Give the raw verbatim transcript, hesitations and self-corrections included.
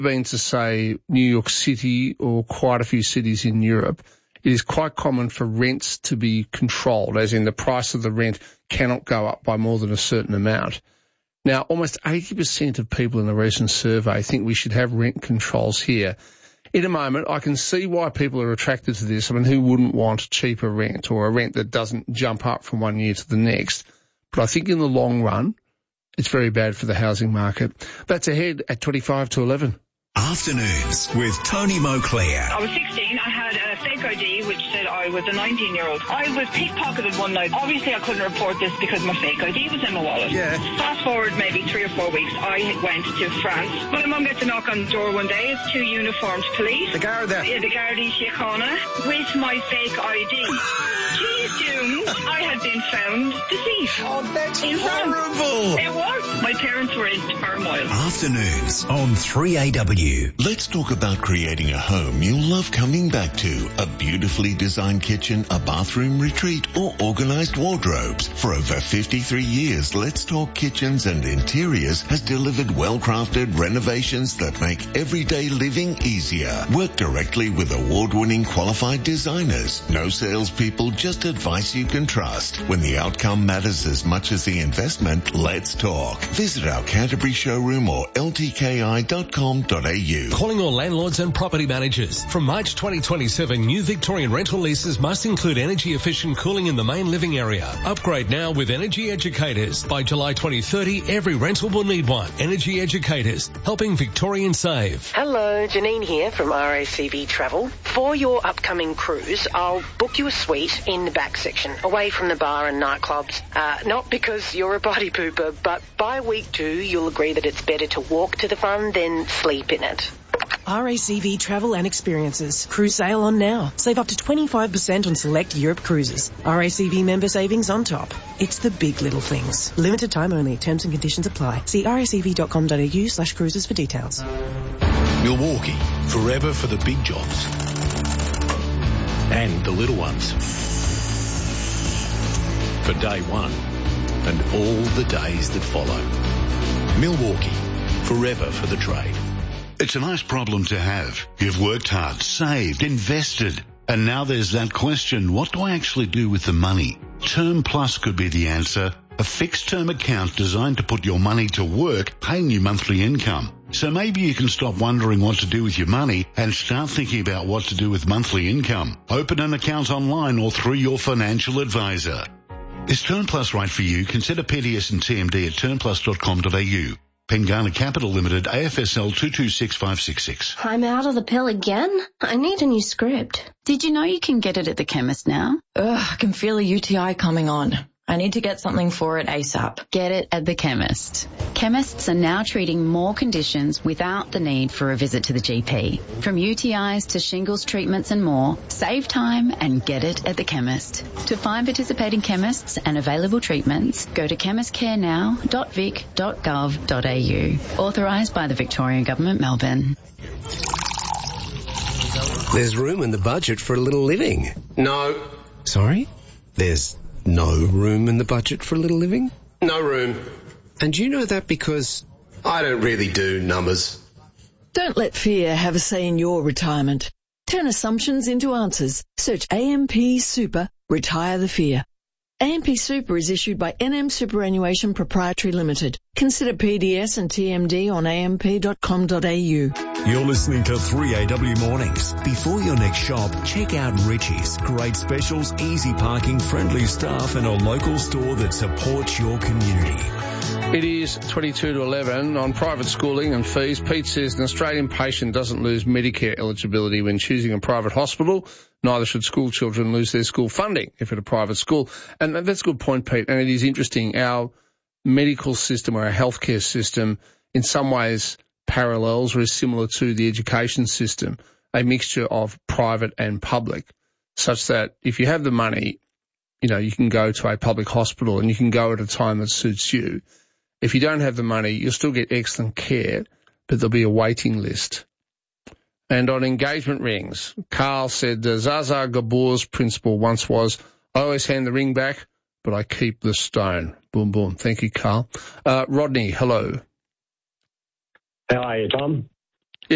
been to, say, New York City or quite a few cities in Europe, it is quite common for rents to be controlled, as in the price of the rent cannot go up by more than a certain amount. Now, almost eighty percent of people in the recent survey think we should have rent controls here. In a moment, I can see why people are attracted to this. I mean, who wouldn't want cheaper rent or a rent that doesn't jump up from one year to the next? But I think in the long run, it's very bad for the housing market. That's ahead at twenty-five to eleven. Afternoons with Tony Moclair. I was sixteen. I had a fake I D which said I was a nineteen-year-old. I was pickpocketed one night. Obviously, I couldn't report this because my fake I D was in my wallet. Yeah. Fast forward maybe three or four weeks, I went to France. My mum gets a knock on the door one day. It's two uniformed police. The Garda. Yeah, the Garda Síochána with my fake I D. She assumed I had been found deceased. Oh, that's in horrible. France. It was. My parents were in turmoil. Afternoons on three A W. Let's talk about creating a home you'll love coming back to. A beautifully designed kitchen, a bathroom retreat, or organized wardrobes. For over fifty-three years, Let's Talk Kitchens and Interiors has delivered well-crafted renovations that make everyday living easier. Work directly with award-winning qualified designers. No salespeople, just advice you can trust. When the outcome matters as much as the investment, let's talk. Visit our Canterbury showroom or l t k i dot com dot a u. Calling all landlords and property managers. From March twenty twenty-seven, new Victorian rental leases must include energy-efficient cooling in the main living area. Upgrade now with Energy Educators. By July twenty thirty, every rental will need one. Energy Educators, helping Victorians save. Hello, Janine here from R A C V Travel. For your upcoming cruise, I'll book you a suite in the back section, away from the bar and nightclubs. Uh, not because you're a party pooper, but by week two, you'll agree that it's better to walk to the front than sleep in it. R A C V Travel and Experiences. Cruise sale on now. Save up to twenty-five percent on select Europe cruises. R A C V member savings on top. It's the big little things. Limited time only. Terms and conditions apply. See r a c v dot com dot a u slash cruises for details. Milwaukee, forever for the big jobs and the little ones. For day one and all the days that follow. Milwaukee, forever for the trade. It's a nice problem to have. You've worked hard, saved, invested, and now there's that question, what do I actually do with the money? Term Plus could be the answer. A fixed-term account designed to put your money to work, paying you monthly income. So maybe you can stop wondering what to do with your money and start thinking about what to do with monthly income. Open an account online or through your financial advisor. Is Term Plus right for you? Consider P D S and T M D at term plus dot com dot a u. Pengana Capital Limited, A F S L two two six five six six. I'm out of the pill again? I need a new script. Did you know you can get it at the chemist now? Ugh, I can feel a U T I coming on. I need to get something for it ASAP. Get it at the chemist. Chemists are now treating more conditions without the need for a visit to the G P. From U T Is to shingles treatments and more, save time and get it at the chemist. To find participating chemists and available treatments, go to chemist care now dot vic dot gov dot a u. Authorised by the Victorian Government, Melbourne. There's room in the budget for a little living. No. Sorry? There's no room in the budget for a little living? No room. And you know that because I don't really do numbers. Don't let fear have a say in your retirement. Turn assumptions into answers. Search A M P Super, retire the fear. A M P Super is issued by N M Superannuation Proprietary Limited. Consider P D S and T M D on a m p dot com dot a u. You're listening to three A W Mornings. Before your next shop, check out Richie's. Great specials, easy parking, friendly staff, and a local store that supports your community. It is twenty-two to eleven on private schooling and fees. Pete says an Australian patient doesn't lose Medicare eligibility when choosing a private hospital. Neither should school children lose their school funding if at a private school. And that's a good point, Pete. And it is interesting. Our medical system or our healthcare system in some ways parallels or is similar to the education system, a mixture of private and public, such that if you have the money, you know, you can go to a public hospital and you can go at a time that suits you. If you don't have the money, you'll still get excellent care, but there'll be a waiting list. And on engagement rings, Carl said, Zaza Gabor's principle once was, I always hand the ring back, but I keep the stone. Boom, boom. Thank you, Carl. Uh, Rodney, hello. How are you, Tom?